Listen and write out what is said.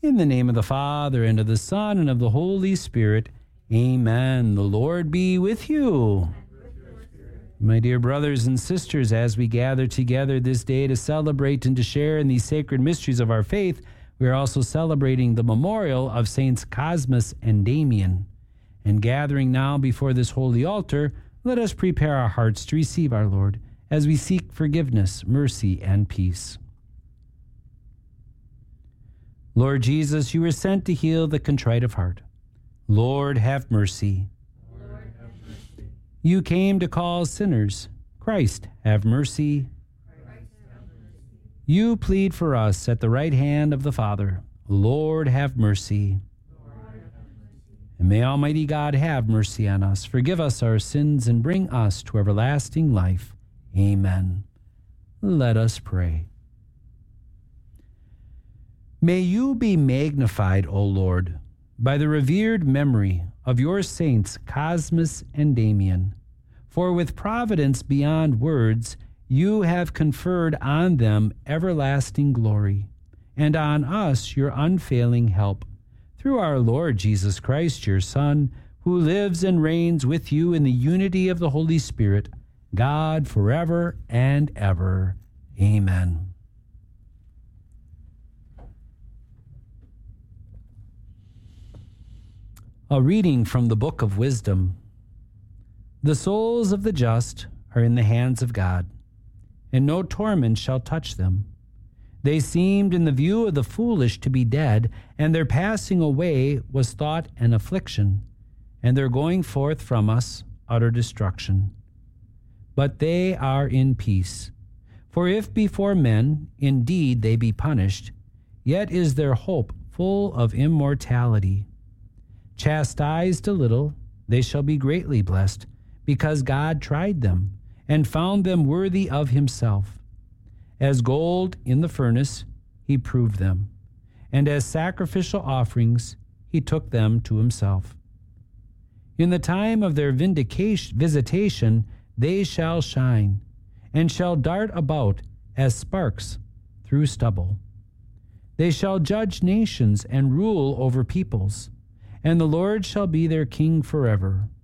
In the name of the Father, and of the Son, and of the Holy Spirit. Amen. The Lord be with you. My dear brothers and sisters, as we gather together this day to celebrate and to share in these sacred mysteries of our faith, we are also celebrating the memorial of Saints Cosmas and Damian. And gathering now before this holy altar, let us prepare our hearts to receive our Lord as we seek forgiveness, mercy, and peace. Lord Jesus, you were sent to heal the contrite of heart. Lord, have mercy. Lord, have mercy. You came to call sinners. Christ, have mercy. Christ, have mercy. You plead for us at the right hand of the Father. Lord, have mercy. Lord, have mercy. And may Almighty God have mercy on us, forgive us our sins, and bring us to everlasting life. Amen. Let us pray. May you be magnified, O Lord, by the revered memory of your saints Cosmas and Damian. For with providence beyond words, you have conferred on them everlasting glory, and on us your unfailing help. Through our Lord Jesus Christ, your Son, who lives and reigns with you in the unity of the Holy Spirit, God forever and ever. Amen. A reading from the Book of Wisdom. The souls of the just are in the hands of God, and no torment shall touch them. They seemed in the view of the foolish to be dead, and their passing away was thought an affliction, and their going forth from us utter destruction. But they are in peace. For if before men indeed they be punished, yet is their hope full of immortality. Chastised a little, they shall be greatly blessed, because God tried them, and found them worthy of himself. As gold in the furnace, he proved them, and as sacrificial offerings, he took them to himself. In the time of their visitation, they shall shine, and shall dart about as sparks through stubble. They shall judge nations and rule over peoples, and the Lord shall be their king forever.